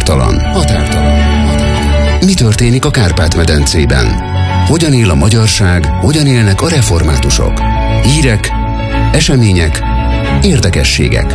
Határtalan. Mi történik a Kárpát-medencében? Hogyan él a magyarság, hogyan élnek a reformátusok? Hírek, események, érdekességek.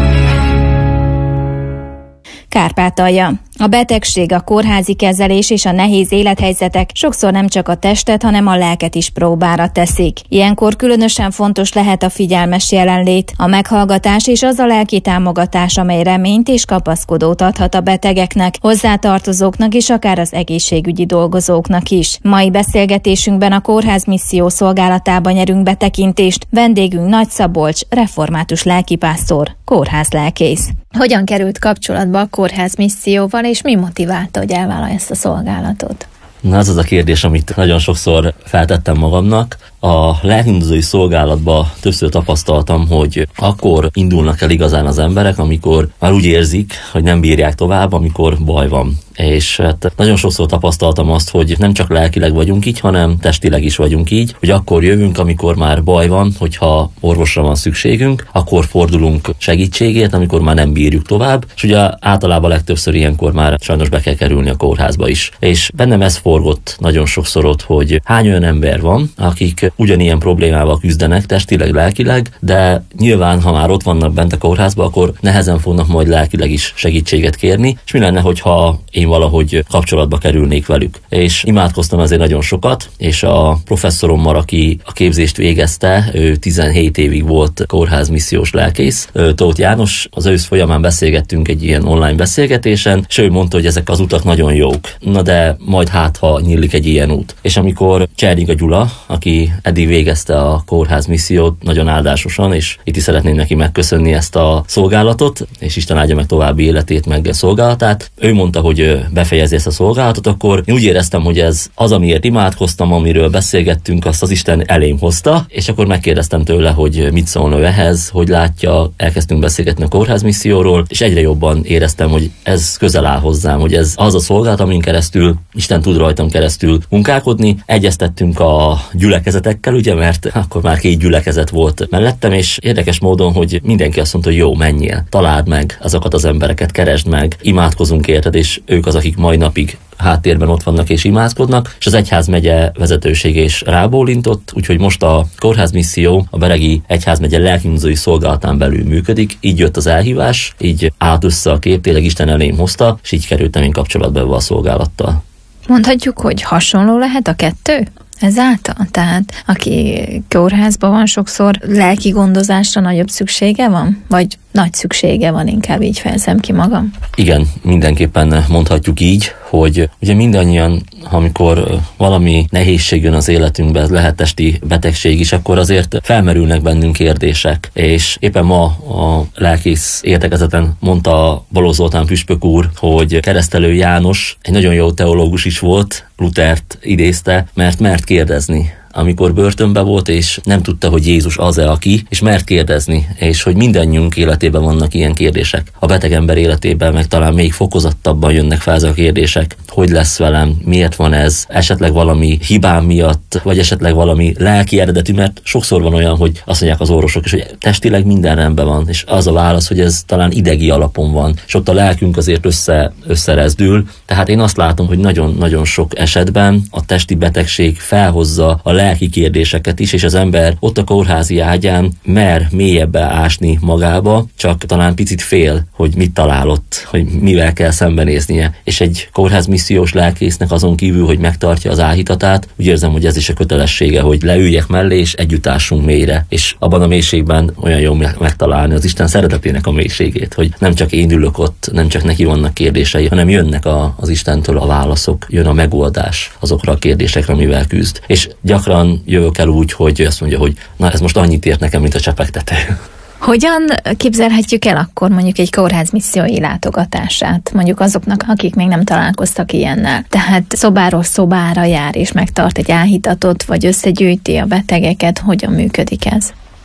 Kárpátalja. A betegség, a kórházi kezelés és a nehéz élethelyzetek sokszor nem csak a testet, hanem a lelket is próbára teszik. Ilyenkor különösen fontos lehet a figyelmes jelenlét, a meghallgatás és az a lelki támogatás, amely reményt és kapaszkodót adhat a betegeknek, hozzátartozóknak és akár az egészségügyi dolgozóknak is. Mai beszélgetésünkben a Kórház Misszió szolgálatába nyerünk betekintést. Vendégünk Nagy Szabolcs, református lelkipásztor, kórházlelkész. Hogyan került kapcsolatba a Kórház Misszióval, és mi motiválta, hogy elvállalja ezt a szolgálatot? Na, ez az a kérdés, amit nagyon sokszor feltettem magamnak. A lelkindozói szolgálatban többször tapasztaltam, hogy akkor indulnak el igazán az emberek, amikor már úgy érzik, hogy nem bírják tovább, amikor baj van. És hát nagyon sokszor tapasztaltam azt, hogy nem csak lelkileg vagyunk így, hanem testileg is vagyunk így, hogy akkor jövünk, amikor már baj van, hogyha orvosra van szükségünk, akkor fordulunk segítségért, amikor már nem bírjuk tovább, és ugye általában legtöbbször ilyenkor már sajnos be kell kerülni a kórházba is. És bennem ez forgott nagyon sokszor ott, hogy hány olyan ember van, akik ugyanilyen problémával küzdenek testileg, lelkileg, de nyilván, ha már ott vannak bent a kórházba, akkor nehezen fognak majd lelkileg is segítséget kérni, és mi lenne, hogyha én valahogy kapcsolatba kerülnék velük. És imádkoztam azért nagyon sokat, és a professzorommal, aki a képzést végezte, ő 17 évig volt kórházmissziós lelkész, Tóth János, az ősz folyamán beszélgettünk egy ilyen online beszélgetésen, és ő mondta, hogy ezek az utak nagyon jók. Na de majd ha nyílik egy ilyen út. És amikor Csernyika Gyula, aki eddig végezte a kórházmissziót nagyon áldásosan, és itt is szeretném neki megköszönni ezt a szolgálatot, és Isten áldja meg további életét, meg szolgálatát. Ő mondta, hogy befejezi ezt a szolgálatot, akkor én úgy éreztem, hogy ez az, amiért imádkoztam, amiről beszélgettünk, azt az Isten elém hozta, és akkor megkérdeztem tőle, hogy mit szólna ő ehhez, hogy látja, elkezdtünk beszélgetni a kórházmisszióról, és egyre jobban éreztem, hogy ez közel áll hozzám, hogy ez az a szolgálat, amin keresztül Isten tud rajtam keresztül munkálkodni. Egyeztettünk a gyülekezetekkel, ugye, mert akkor már 2 gyülekezet volt mellettem, és érdekes módon, hogy mindenki azt mondta, hogy jó, menjél, találd meg azokat az embereket, keresd meg, imádkozunk érted, és ők az, akik mai napig háttérben ott vannak és imádkoznak, és az egyházmegye vezetősége is rábólintott, úgyhogy most a kórházmisszió a Beregi Egyházmegye lelkindozói szolgálatán belül működik, így jött az elhívás, így állt össze a kép, tényleg Isten elém hozta, és így kerültem én kapcsolatba a szolgálattal. Mondhatjuk, hogy hasonló lehet a kettő? Ezáltal? Tehát aki kórházban van, sokszor lelki gondozásra nagyobb szüksége van? Vagy nagy szüksége van, inkább így fejezem ki magam? Igen, mindenképpen mondhatjuk így, hogy ugye mindannyian, amikor valami nehézség jön az életünkbe, ez lehet testi betegség is, akkor azért felmerülnek bennünk kérdések. És éppen ma a lelkész értekezeten mondta Balogh Zoltán püspök úr, hogy Keresztelő János egy nagyon jó teológus is volt, Lutert idézte, mert kérdezni. Amikor börtönben volt, és nem tudta, hogy Jézus az-e aki, és mert kérdezni, és hogy mindannyiunk életében vannak ilyen kérdések. A beteg ember életében meg talán még fokozottabban jönnek fel ezek a kérdések. Hogy lesz velem, miért van ez, esetleg valami hibám miatt, vagy esetleg valami lelki eredetű, mert sokszor van olyan, hogy azt mondják az orvosok is, hogy testileg minden rendben van, és az a válasz, hogy ez talán idegi alapon van, és ott a lelkünk azért összerezdül. Tehát én azt látom, hogy nagyon-nagyon sok esetben a testi betegség felhozza a lelki kérdéseket is, és az ember ott a kórházi ágyán mer mélyebbre ásni magába, csak talán picit fél, hogy mit találott, hogy mivel kell szembenéznie. És egy kórházmissziós lelkésznek azon kívül, hogy megtartja az áhítatát, úgy érzem, hogy ez is a kötelessége, hogy leüljek mellé, és együtt ássunk mélyre. És abban a mélységben olyan jó megtalálni az Isten szeretetének a mélységét, hogy nem csak én ülök ott, nem csak neki vannak kérdései, hanem jönnek az Istentől a válaszok, jön a megoldás azokra a kérdésekre, amivel küzd. És gyakran jövök el úgy, hogy azt mondja, hogy na ez most annyit ért nekem, mint a csepegtető. Hogyan képzelhetjük el akkor mondjuk egy kórházmissziói látogatását, mondjuk azoknak, akik még nem találkoztak ilyennel? Tehát szobáról szobára jár és megtart egy áhítatot, vagy összegyűjti a betegeket, hogyan működik ez?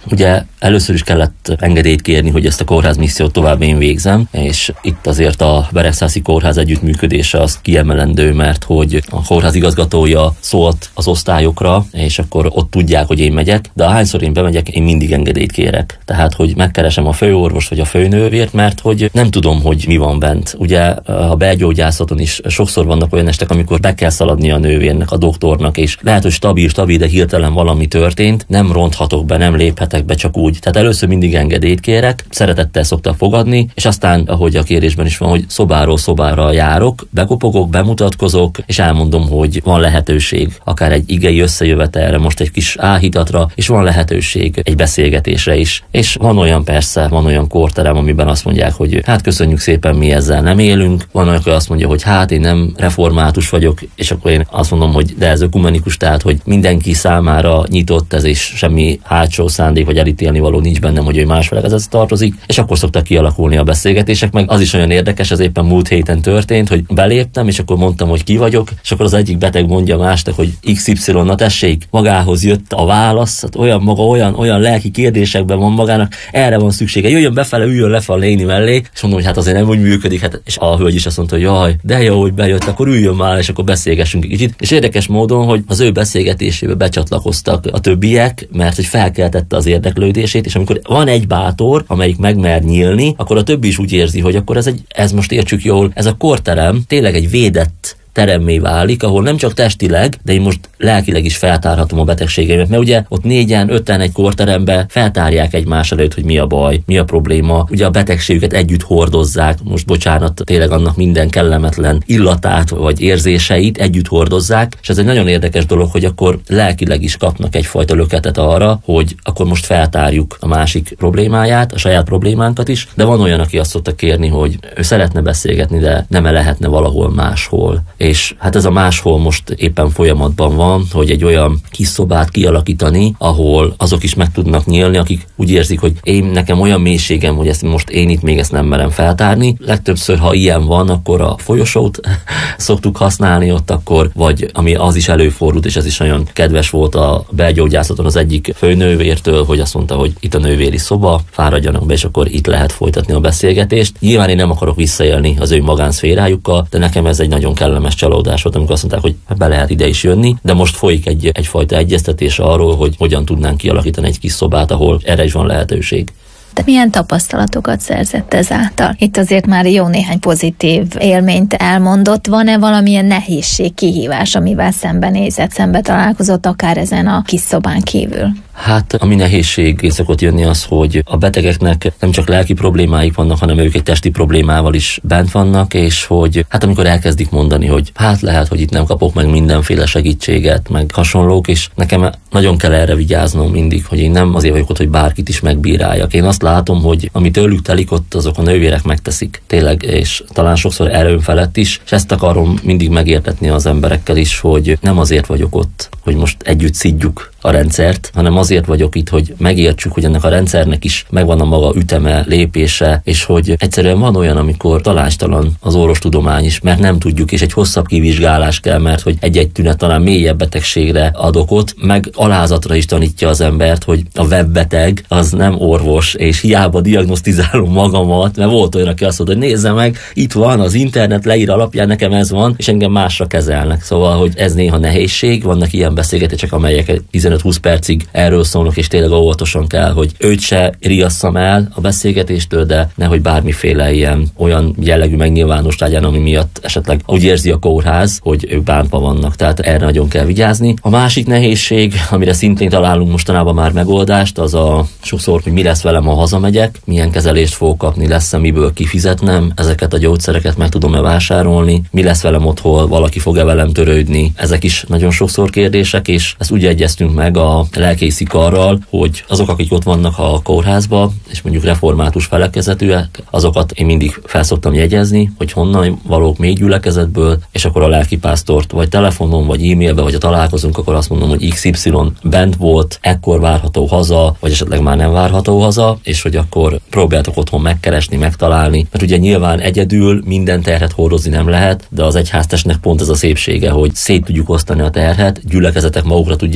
Ugye először is kellett engedélyt kérni, hogy ezt a kórház missziót tovább én végzem, és itt azért a Beregszászi Kórház együttműködése az kiemelendő, mert hogy a kórház igazgatója szólt az osztályokra, és akkor ott tudják, hogy én megyek, de ahányszor én bemegyek, én mindig engedélyt kérek. Tehát, hogy megkeresem a főorvost vagy a főnővért, mert hogy nem tudom, hogy mi van bent. Ugye a belgyógyászaton is sokszor vannak olyan estek, amikor be kell szaladni a nővérnek, a doktornak, és lehet, hogy stabil, de hirtelen valami történt, nem ronthatok be, nem léphetek be csak úgy. Tehát először mindig engedélyt kérek, szeretettel szoktak fogadni, és aztán, ahogy a kérésben is van, hogy szobáról szobára járok, bekopogok, bemutatkozok, és elmondom, hogy van lehetőség akár egy igei összejövetelre, most egy kis áhítatra, és van lehetőség egy beszélgetésre is. És van olyan kórterem, amiben azt mondják, hogy hát köszönjük szépen, mi ezzel nem élünk. Van olyan, aki azt mondja, hogy hát én nem református vagyok, és akkor én azt mondom, hogy de ez ökumenikus, tehát hogy mindenki számára nyitott ez, és semmi hátsó szándék vagy elítélni való nincs bennem, hogy ő más felekezethez tartozik, és akkor szoktak kialakulni a beszélgetések, meg az is olyan érdekes, ez éppen múlt héten történt, hogy beléptem, és akkor mondtam, hogy ki vagyok, és akkor az egyik beteg mondja másnak, hogy XY, na tessék, magához jött a válasz, hát olyan lelki kérdésekben van magának, erre van szüksége, jöjjön befele, üljön lefelé a léni mellé, és mondom, hogy hát azért nem úgy működik, hát, és a hölgy is azt mondta, hogy jaj, de jó, hogy bejött, akkor üljön már, és akkor beszélgessünk egy kicsit. És érdekes módon, hogy az ő beszélgetésébe becsatlakoztak a többiek, mert hogy felkeltette az érdeklődését, és amikor van egy bátor, amelyik megmer nyílni, akkor a többi is úgy érzi, hogy akkor ez most értsük jól, ez a kórterem tényleg egy védett teremmé válik, ahol nem csak testileg, de én most lelkileg is feltárhatom a betegségeimet, mert ugye ott 4-en, 5-en egy kórterembe feltárják egymás előtt, hogy mi a baj, mi a probléma, ugye a betegségüket együtt hordozzák, most bocsánat, tényleg annak minden kellemetlen illatát vagy érzéseit együtt hordozzák, és ez egy nagyon érdekes dolog, hogy akkor lelkileg is kapnak egyfajta löketet arra, hogy akkor most feltárjuk a másik problémáját, a saját problémánkat is, de van olyan, aki azt szokta kérni, hogy ő szeretne beszélgetni, de nem lehetne valahol máshol. És hát ez a máshol most éppen folyamatban van, hogy egy olyan kis szobát kialakítani, ahol azok is meg tudnak nyílni, akik úgy érzik, hogy nekem olyan mélységem, hogy ezt most én itt még ezt nem merem feltárni. Legtöbbször, ha ilyen van, akkor a folyosót szoktuk használni ott akkor, vagy ami az is előfordult, és ez is nagyon kedves volt a belgyógyászaton az egyik főnővértől, hogy azt mondta, hogy itt a nővéri szoba, fáradjanak be, és akkor itt lehet folytatni a beszélgetést. Nyilván én nem akarok visszaélni az ő magánszférájukkal, de nekem ez egy nagyon kellemes csalódás volt, amikor azt mondták, hogy be lehet ide is jönni, de most folyik egyfajta egyeztetés arról, hogy hogyan tudnánk kialakítani egy kis szobát, ahol erre is van lehetőség. De milyen tapasztalatokat szerzett ezáltal? Itt azért már jó néhány pozitív élményt elmondott. Van-e valamilyen nehézség, kihívás, amivel szembe találkozott, akár ezen a kis szobán kívül? Hát, ami nehézség szokott jönni az, hogy a betegeknek nem csak lelki problémáik vannak, hanem ők egy testi problémával is bent vannak, és hogy hát amikor elkezdik mondani, hogy hát lehet, hogy itt nem kapok meg mindenféle segítséget, meg hasonlók, és nekem nagyon kell erre vigyáznom mindig, hogy én nem azért vagyok ott, hogy bárkit is megbíráljak. Én azt látom, hogy ami tőlük telik ott, azok a nővérek megteszik. Tényleg, és talán sokszor erőn felett is, és ezt akarom mindig megértetni az emberekkel is, hogy nem azért vagyok ott, hogy most együtt szidjuk a rendszert, hanem azért vagyok itt, hogy megértsük, hogy ennek a rendszernek is megvan a maga üteme, lépése, és hogy egyszerűen van olyan, amikor talástalan az orvostudomány is, mert nem tudjuk, és egy hosszabb kivizsgálás kell, mert hogy egy-egy tünet talán mélyebb betegségre ad okot, meg alázatra is tanítja az embert, hogy a webbeteg az nem orvos, és hiába diagnosztizálom magamat, mert volt olyan, aki azt mondta, hogy nézze meg, itt van az internet leír alapján, nekem ez van, és engem másra kezelnek. Szóval, hogy ez néha nehézség, vannak ilyen beszélgetések, amelyek 15-20 percig erről szólnak, és tényleg óvatosan kell, hogy őt se riasszam el a beszélgetéstől, de nehogy bármiféle ilyen olyan jellegű megnyilvános legyen, ami miatt esetleg úgy érzi a kórház, hogy ők bántva vannak. Tehát erre nagyon kell vigyázni. A másik nehézség, amire szintén találunk mostanában már megoldást, az a sokszor, hogy mi lesz velem, ha hazamegyek, milyen kezelést fogok kapni, lesz-e miből kifizetnem, ezeket a gyógyszereket meg tudom-e vásárolni, mi lesz velem otthon, valaki fog-e velem törődni. Ezek is nagyon sokszor kérdések, és ezt úgy egyeztünk meg a lelkészi karral, hogy azok, akik ott vannak a kórházba, és mondjuk református felekezetűek, azokat én mindig felszoktam jegyezni, hogy honnan valók még gyülekezetből, és akkor a lelkipásztort vagy telefonon, vagy e-mailbe, vagy ha találkozunk, akkor azt mondom, hogy XY bent volt, ekkor várható haza, vagy esetleg már nem várható haza, és hogy akkor próbáltok otthon megkeresni, megtalálni. Mert ugye nyilván egyedül minden terhet hordozni nem lehet, de az egyháztestnek pont ez a szépsége, hogy szét tudjuk osztani a terhet, gyülekezetek magukra tudják vállalni,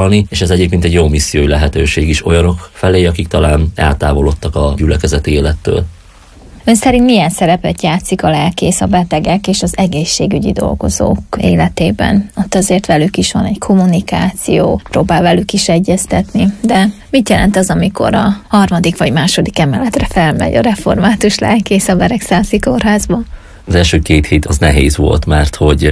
tapasztalni, és ez egyébként egy jó missziói lehetőség is olyanok felé, akik talán eltávolodtak a gyülekezeti élettől. Ön szerint milyen szerepet játszik a lelkész a betegek és az egészségügyi dolgozók életében? Ott azért velük is van egy kommunikáció, próbál velük is egyeztetni, de mit jelent az, amikor a 3. vagy 2. emeletre felmegy a református lelkész a Beregszászi kórházba? Az első 2 hét az nehéz volt, mert hogy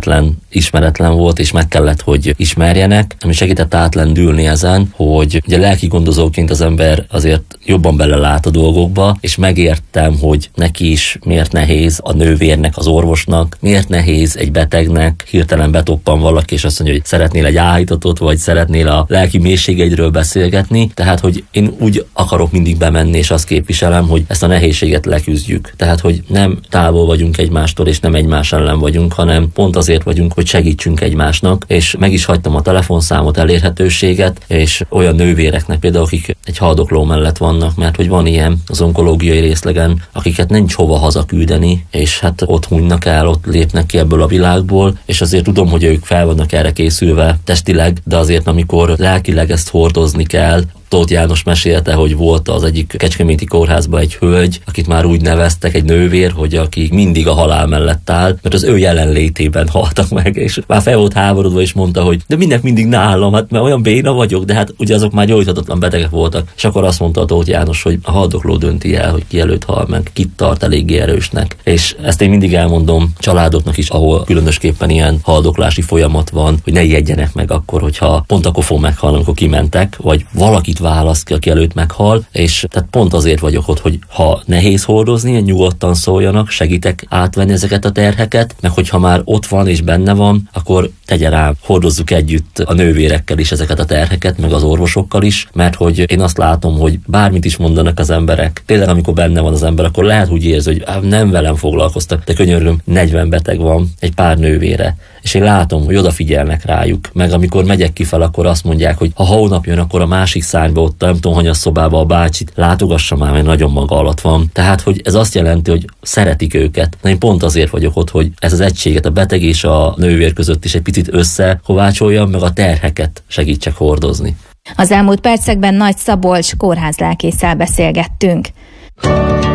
ismeretlen volt, és meg kellett, hogy ismerjenek. Ami segített átlendülni ezen, hogy ugye lelki gondozóként az ember azért jobban belelát a dolgokba, és megértem, hogy neki is miért nehéz, a nővérnek, az orvosnak, miért nehéz egy betegnek, hirtelen betoppan valaki, és azt mondja, hogy szeretnél egy áhítatot, vagy szeretnél a lelki mélységeidről beszélgetni. Tehát, hogy én úgy akarok mindig bemenni, és azt képviselem, hogy ezt a nehézséget leküzdjük. Tehát, hogy nem távol vagyunk egymástól, és nem egymás ellen vagyunk, hanem pont azért vagyunk, hogy segítsünk egymásnak, és meg is hagytam a telefonszámot, elérhetőséget, és olyan nővéreknek például, akik egy haldokló mellett vannak, mert hogy van ilyen az onkológiai részlegen, akiket nincs hova hazaküldeni, és hát ott hunynak el, ott lépnek ki ebből a világból, és azért tudom, hogy ők fel vannak erre készülve testileg, de azért amikor lelkileg ezt hordozni kell. Tóth János mesélte, hogy volt az egyik kecskeméti kórházban egy hölgy, akit már úgy neveztek, egy nővér, hogy aki mindig a halál mellett áll, mert az ő jelenlétében haltak meg, és már fel volt háborodva, és mondta, hogy de mindnek mindig nálam, hát mert olyan béna vagyok, de hát ugye azok már gyógyíthatatlan betegek voltak. És akkor azt mondta a Tóth János, hogy a haldokló dönti el, hogy ki előtt hal meg, kit tart eléggé erősnek. És ezt én mindig elmondom családoknak is, ahol különösképpen ilyen haldoklási folyamat van, hogy ne ijedjenek meg akkor, hogyha pont akkor fog meghalni, amikor kimentek, vagy valakit választ ki, aki előtt meghal, és tehát pont azért vagyok ott, hogy ha nehéz hordozni, nyugodtan szóljanak, segítek átvenni ezeket a terheket, meg hogyha már ott van és benne van, akkor tegye rám, hordozzuk együtt a nővérekkel is ezeket a terheket, meg az orvosokkal is, mert hogy én azt látom, hogy bármit is mondanak az emberek, tényleg amikor benne van az ember, akkor lehet úgy érzi, hogy nem velem foglalkoztak, de könyörgöm, 40 beteg van, egy pár nővére, és én látom, hogy odafigyelnek rájuk, meg amikor megyek ki fel, akkor azt mondják, hogy ha hónap jön, akkor a másik szárnyba, ott nem tudom, hanyas szobába a bácsit látogassa már, mert nagyon maga alatt van. Tehát, hogy ez azt jelenti, hogy szeretik őket. De én pont azért vagyok ott, hogy ez az egységet a beteg és a nővér között is egy picit összekovácsoljam, meg a terheket segítsek hordozni. Az elmúlt percekben Nagy Szabolcs kórházlelkésszel beszélgettünk.